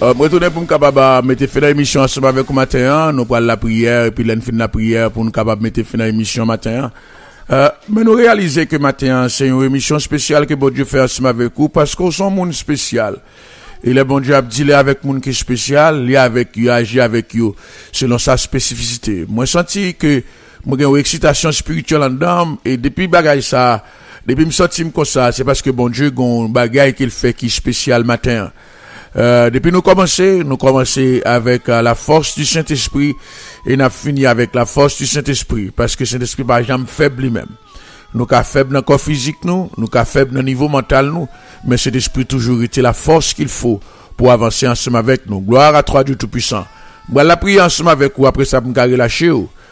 Retourner pour nous capable mettre fin à l'émission ensemble avec vous matin, nous prenons la prière et puis l'en fin de la prière pour nous capable mettre fin à l'émission matin. Mais nous réaliser que matin c'est une émission spéciale que bon Dieu fait ensemble avec vous parce qu'on sont monde spécial. Et le bon Dieu a dit avec monde qui est spécial, il avec you, agir avec you selon sa spécificité. Moi senti que moi j'ai une excitation spirituelle en dedans et depuis bagay ça, depuis me senti comme ça, c'est parce que bon Dieu gon bagay qu'il fait qui est spécial matin. Depuis nous commencer avec la force du Saint-Esprit et nous fini avec la force du Saint-Esprit parce que Saint-Esprit pas jamais faible lui-même. Nous ka faible dans le corps physique nous ka faible dans le niveau mental nous, mais Saint-Esprit toujours été la force qu'il faut pour avancer ensemble avec nous. Gloire à toi Dieu Tout-Puissant. Moi la prière ensemble avec vous après ça me relâcher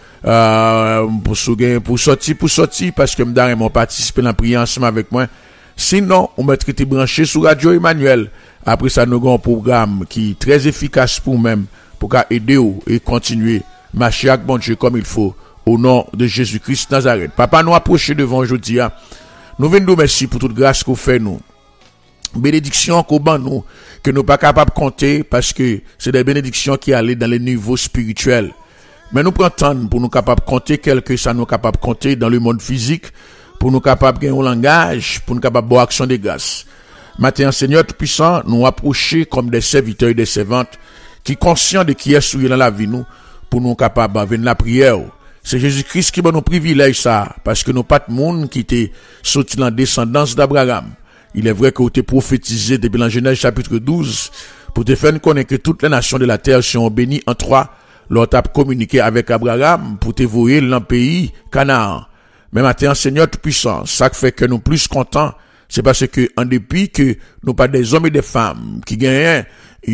pour sortir parce que m'dare m'ont participé dans la prière ensemble avec moi. Sinon, on m'a traité branché sur Radio Emmanuel. Après ça, nous avons un programme qui est très efficace pour nous-mêmes, pour aider et continuer marcher avec bon Dieu comme il faut, au nom de Jésus-Christ Nazareth. Papa, nous approcher devant aujourd'hui. Nous venons nous merci pour toute grâce qu'on fait nous. Bénédictions qu'on ban nous, que nous pas capables de compter parce que c'est des bénédictions qui allaient dans les niveaux spirituels. Mais nous prenons temps pour nous capables de compter quelque ça nous capables de compter dans le monde physique, pour nous capables de gagner un langage, pour nous capables de boire action de grâce. Matin, Seigneur Tout-Puissant, nous approcher comme des serviteurs et des servantes qui conscients de qui est souillé dans la vie nous, pour nous capables de venir la prière. C'est Jésus-Christ qui va nous privilège ça, parce que nous pas de monde qui était sorti dans la descendance d'Abraham. Il est vrai que vous avez prophétisé depuis la Genèse chapitre 12, pour te faire connaître que toutes les nations de la terre sont bénies en trois, lors t'as communiqué avec Abraham pour te voyer dans le pays Canaan. Mais maintenant, Seigneur Tout-Puissant, ça fait que nous plus contents, c'est parce que, en dépit que nous pas des hommes et des femmes qui gagnent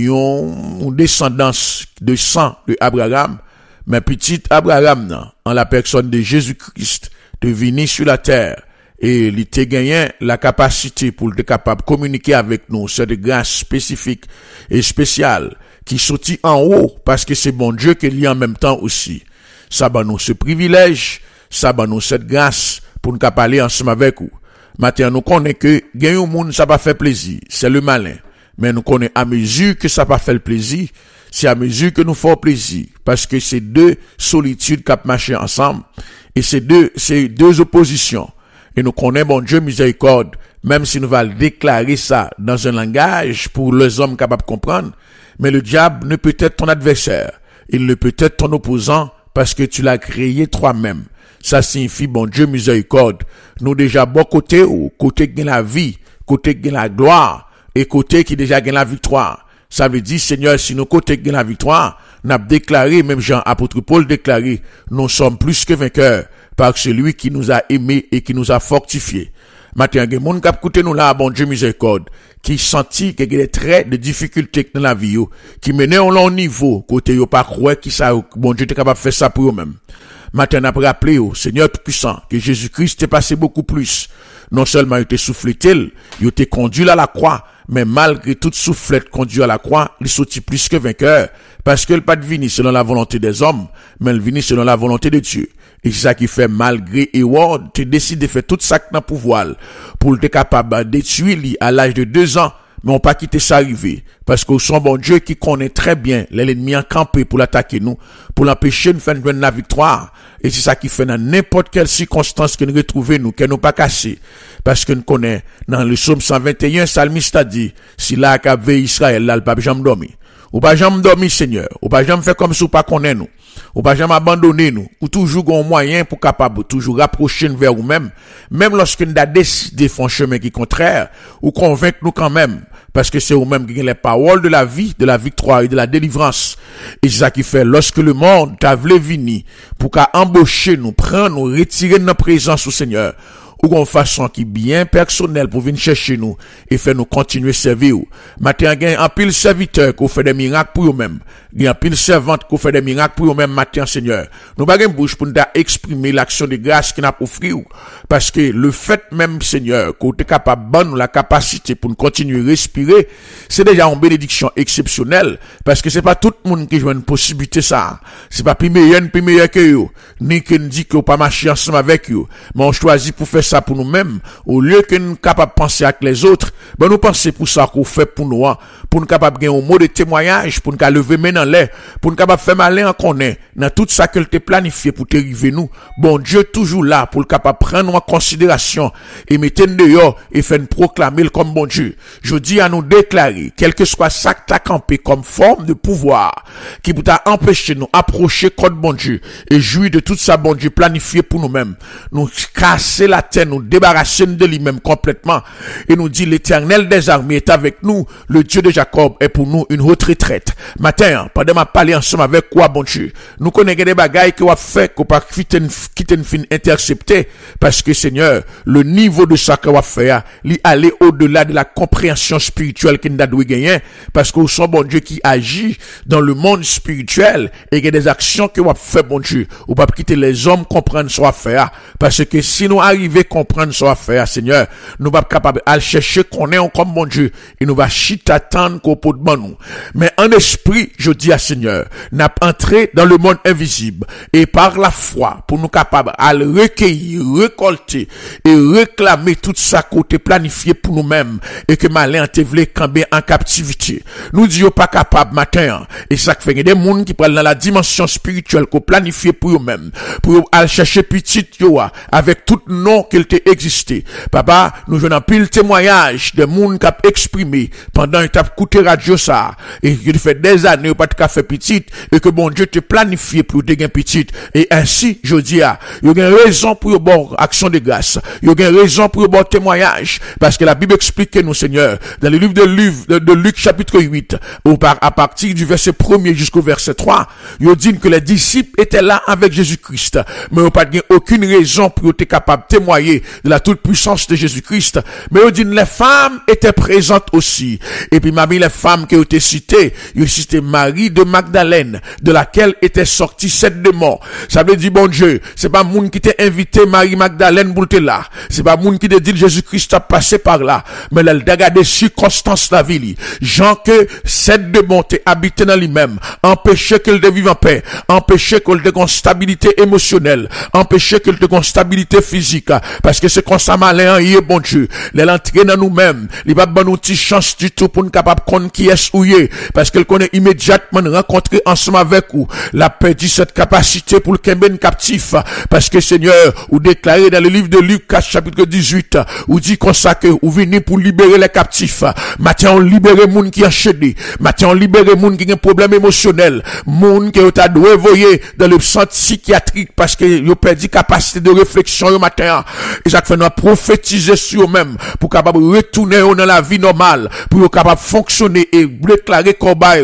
une descendance de sang de Abraham, mais petit Abraham, en la personne de Jésus-Christ, de venir sur la terre, et il te gagné la capacité pour être capable de communiquer avec nous, cette grâce spécifique et spéciale, qui sortit en haut, parce que c'est bon Dieu qui est lié en même temps aussi. Ça va nous ce privilège, ça va nous cette grâce pour nous parler ensemble avec vous. Maintenant, nous connaissons que gagner au monde, ça va faire plaisir. C'est le malin. Mais nous connaissons à mesure que ça va faire plaisir, c'est à mesure que nous faisons plaisir. Parce que c'est deux solitudes qui marchent ensemble. Et c'est deux oppositions. Et nous connaissons, bon Dieu, miséricorde, même si nous allons déclarer ça dans un langage pour les hommes capables de comprendre. Mais le diable ne peut être ton adversaire. Il ne peut être ton opposant parce que tu l'as créé toi-même. Ça signifie, bon Dieu, miséricorde. Nous déjà bon côté ou côté qui la vie, côté qui la gloire, et côté qui déjà gagne la victoire. Ça veut dire, Seigneur, si nous côté qui la victoire, n'a déclaré, même Jean apôtre Paul déclaré, nous sommes plus que vainqueurs par celui qui nous a aimés et qui nous a fortifiés. Maintenant, il y a des gens qui écoutent nous là, bon Dieu, miséricorde, qui sentit qu'il y a des traits de difficulté dans la vie, qui menaient à un long niveau, côté yo pas croire qui ça, bon Dieu, est capable de faire ça pour eux-mêmes. Maintenant, après rappeler au Seigneur Tout-Puissant que Jésus-Christ est passé beaucoup plus. Non seulement il était soufflé il était conduit à la croix, mais malgré toute soufflette conduit à la croix, il sortit plus que vainqueur, parce qu'il pas venu selon la volonté des hommes, mais il venu selon la volonté de Dieu. Et c'est ça qui fait, malgré Hérode, tu décides de faire tout ça dans pouvoir, pour être capable de détruire lui à l'âge de 2 ans, mais on pas quitter ça arriver. Parce que son bon Dieu qui connaît très bien l'ennemi en campé pour l'attaquer nous, pour l'empêcher de faire la victoire. Et c'est ça qui fait dans n'importe quelle circonstance que nous retrouvons nous, que nous pas cassé. Parce que nous connaissons, dans le psaume 121, Salmiste a dit, si là qu'a veillé Israël, là, le pas jamais dormi. Ou pas jamais dormi, Seigneur. Ou pas jamais faire comme si ou pas connaît nous. Ou pas jamais abandonner nous. Ou toujours un moyen pour capable, toujours rapprocher nous vers nous-mêmes. Même lorsque nous avons décidé de faire un chemin qui est contraire, ou convaincre nous quand même. Parce que c'est vous-même qui avez les paroles de la vie, de la victoire et de la délivrance. Et c'est ça qui fait, lorsque le monde t'a voulu venir, pour qu'à embaucher nous, prendre nous, retirer notre présence au Seigneur, ou une façon qui est bien personnelle pour venir chercher nous et faire nous continuer à servir. Maintenant, il y a un pile serviteur qui fait des miracles pour eux-mêmes. Il y a un pile servante qui fait des miracles pour eux-mêmes, matin, Seigneur. Nous n'avons pas une bouche pour nous exprimer l'action de grâce qu'il a offert. Parce que le fait même, Seigneur, qu'on est capable de nous la capacité pour nous continuer à respirer, c'est déjà une bénédiction exceptionnelle. Parce que c'est pas tout le monde qui joue une possibilité ça. C'est pas plus meilleur que eux. Ni qui nous dit qu'on pas marcher ensemble avec eux. Mais on choisit pour faire ça pour nous-mêmes, au lieu que nous capables de penser avec les autres, ben nous pensons pour ça qu'on fait pour nous, pour nous capables de gagner un mot de témoignage, pour nous lever main dans l'air, pour nous capables de faire malin en connaît, dans tout ça que t'es planifié pour t'arriver nous. Bon Dieu toujours là pour le capable prendre en considération et mettre dehors et faire proclamer comme bon Dieu. Je dis à nous déclarer, quel que soit ça que t'as campé comme forme de pouvoir, qui peut empêcher nous approcher contre bon Dieu et jouir de tout ça bon Dieu planifié pour nous-mêmes. Nous casser la terre, nous débarrasser de lui-même complètement et nous dit l'Éternel des armées est avec nous, le Dieu de Jacob est pour nous une haute retraite. Matin, pendant ma parler ensemble avec quoi bon Dieu, nous connaissons des bagailles que on fait qu'on pas quitter une fin intercepter parce que Seigneur, le niveau de ça qu'on va faire, lui aller au-delà de la compréhension spirituelle qu'il nous a dû gagner parce que son bon Dieu qui agit dans le monde spirituel et il y a des actions que on fait bon Dieu, ou pas quitter les hommes comprendre son affaire parce que si nous arrivons à comprendre son affaire Seigneur, nous pas capable à chercher qu'on est comme bon Dieu et nous va chita attendre qu'on peut de nous. Mais en esprit, je dis à Seigneur, n'a entré dans le monde invisible et par la foi pour nous capables à le recueillir, récolter et réclamer tout ça côté planifié pour nous-mêmes et que malin te vle camber en captivité. Nous disons pas capable matin et ça fait des monde qui prennent dans la dimension spirituelle qu'on planifie pour eux-mêmes pour aller chercher petit yo avec tout nom qu'il t'ait existé. Papa, nous venons pile témoignage de monde qui a exprimé pendant une tape écouté radio ça et il fait des années pas de fait petit et que bon Dieu te planifié pour te gagner petit et ainsi je dis il y a une raison pour une bonne action de grâce, il y a une raison pour un bon témoignage parce que la Bible explique que nous Seigneur dans le livre de Luc chapitre 8 à partir du verset 1er jusqu'au verset 3 il dit que les disciples étaient là avec Jésus-Christ mais ils pas aucune raison pour être capable de témoigner de la toute puissance de Jésus-Christ mais il dit les femmes étaient présentes aussi et puis parmi les femmes qui ont été citées il cité Marie de Magdalène de laquelle étaient sortis 7 démons. Ça veut dire bon Dieu c'est pas monde qui t'a invité Marie Magdalène pour te là, c'est pas monde qui te dit Jésus-Christ a passé par là mais elle regarde des circonstances la vie Jean que 7 démons t'es habité dans lui-même empêcher qu'elle de vivre en paix, empêcher qu'elle de stabilité émotionnelle, empêcher qu'elle de stabilité physique parce que c'est comme ça malin il est bon Dieu l'entrée dans nous-mêmes il va pas nous petite chance du tout pour nous capable connaître qui est ouillé parce qu'elle connaît immédiatement rencontrer ensemble avec vous la perdu cette capacité pour le kemben captif parce que Seigneur ou déclaré dans le livre de Luc chapitre 18 ou dit comme ça que ou venez pour libérer les captifs matin on libérer moun qui enchaîné matin on libérer moun qui a un problème émotionnel moun qui a dû voyer dans le centre psychiatrique parce que yo perdu capacité de réflexion au matin et ça fait nous prophétiser sur eux-mêmes pour capable retourner dans la vie normale pour capable fonctionner et déclarer combat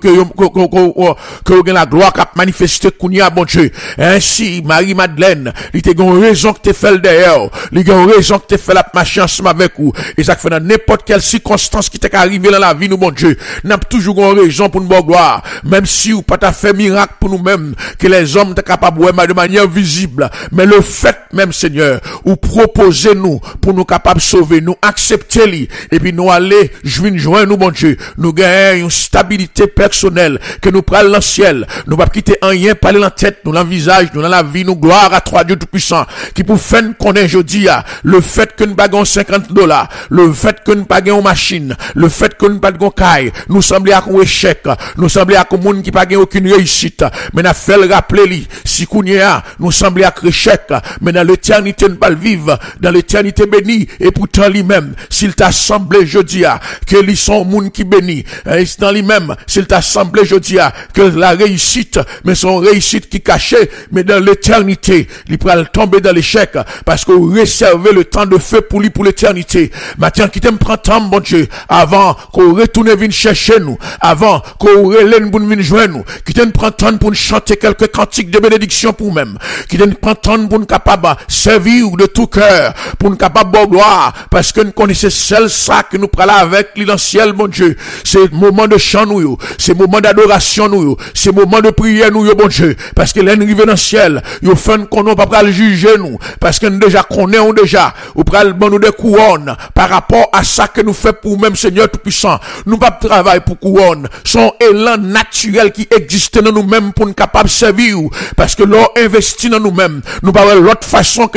que la gloire qui a manifesté kounia bon Dieu ainsi Marie Madeleine il te gon raison que te fait derrière il gon raison que te fait la marcher ensemble avec vous et ça fait dans n'importe quelle circonstance qui t'est arrivé dans la vie nous bon Dieu n'a toujours une raison pour nous bonne gloire même si ou pas t'a fait miracle pour nous-mêmes que les hommes t'es capable de manière visible mais le fait même Seigneur ou proposer nous pour nous capable sauver nous accepter lui et puis nous aller joindre nous bon Dieu nous gagner une stabilité personnelle que nous prenons dans le ciel nous pas quitter rien parler dans tête nous dans le visage nous dans la vie nous gloire à toi Dieu tout puissant qui pour faire connaître jeudi le fait que nous pas $50 le fait que nous pas une machine le fait que nous pas de caille nous semblait à un échec nous semblait à un monde qui pas aucune réussite mais n'a fait le rappeler lui si kounya nous semblait à un échec mais dans l'éternité nous pas le vivre dans l'éternité bénie et pourtant lui-même s'il t'a semblé jeudi que lui sont monde qui béni dans lui-même s'il t'a semblé jeudi que la réussite mais son réussite qui cachée mais dans l'éternité il pourra tomber dans l'échec parce que vous réservez le temps de feu pour lui pour l'éternité maintenant qui t'aime prend temps bon Dieu avant qu'on retourne venir chercher nous avant qu'on relève pour venir joindre nous qui t'aime prend temps pour chanter quelques cantiques de bénédiction pour même qui t'aime prend temps pour nous capable servir de tout cœur pour nous capable de gloire parce que nous connaissons seul ça que nous prenons avec l'identiel bon Dieu c'est moment de chant nous c'est moment d'adoration nous c'est moment de prière nous bon Dieu parce que l'ennemi dans le ciel yo fait qu'on n'a pas le juger nous parce que nous déjà connaissons déjà ou pral bon nous des couronnes par rapport à ça que nous fait pour même Seigneur tout puissant nous pas travail pour couronne son élan naturel qui existe dans nous-mêmes pour nous capable servir parce que l'on investit dans nous-mêmes nous pas l'autre façon que nous carrément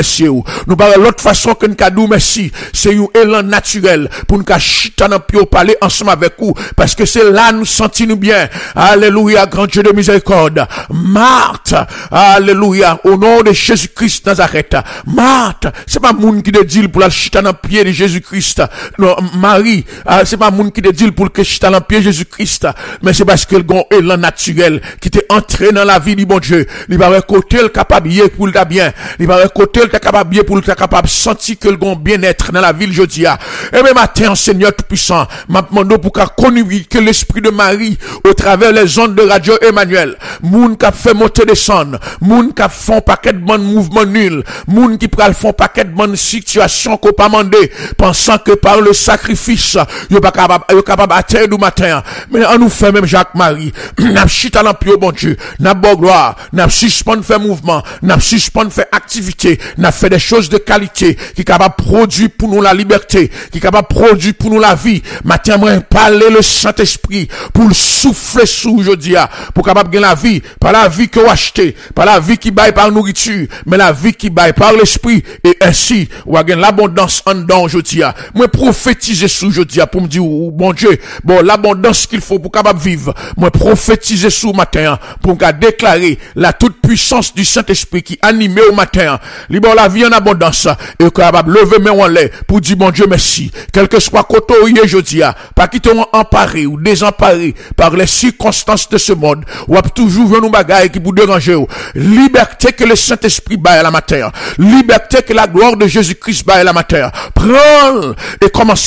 remercier ou. Nous parlons l'autre façon que nous cadou merci. C'est un élan naturel pour nous chita dans pied parler ensemble avec vous. Parce que c'est là nous sentis nous bien. Alléluia, grand Dieu de miséricorde. Marthe, alléluia, au nom de Jésus-Christ Nazareth. Marthe, c'est pas moun qui te dit pour la chita dans pied de Jésus-Christ. Non, Marie, c'est pas moun qui te dit pour que chita dans pied de Jésus-Christ. Mais c'est parce que le gon élan naturel qui t'est entré dans la vie du bon Dieu. Il va côté le capable pour le bien. Il va côté le capable pour le capable sentir que le gon bien-être dans la ville jodia. Et même matin, Seigneur tout-puissant, m'a demandé pour qu'a connu que l'esprit de Marie au travers les ondes de Radio Emmanuel, moun qui fait monter descendre, moun qui font paquet de bon mouvement nul, moun qui pral font paquet de bonne situation qu'on pas mandé, pensant que par le sacrifice, yo pas capable atteindre du matin. Mais on nous fait même Jacques Marie, n'a chita dans pied bon Dieu, n'a bon gloire, n'a suspend faire mouvement, n'a suspend faire activité, n'a fait des choses de qualité qui capable produire pour nous la liberté, qui capable produire pour nous la vie. Matin moi parler le Saint-Esprit pour le souffler sous aujourd'hui pour capable gagner la vie, pas la vie que vous achetez, pas la vie qui baille par nourriture, mais la vie qui baille par l'esprit et ainsi ou gagner l'abondance en dedans aujourd'hui. Moi prophétiser sous aujourd'hui pour me dire bon Dieu, bon l'abondance qu'il faut pour capable vivre. Moi prophétiser sous matin pour déclarer la toute puissance du Saint-Esprit qui anime au matin. Libère la vie en abondance et capable lever mes en l'air pour dire bon Dieu merci. Quel que soit côté aujourd'hui, pas qu'ils t'ont emparé ou désemparé par les circonstances de ce monde, ou toujours venir nous bagaille qui vous déranger. Liberté que le Saint-Esprit baille à la matin. Liberté que la gloire de Jésus-Christ baille à la matin. Prends et commence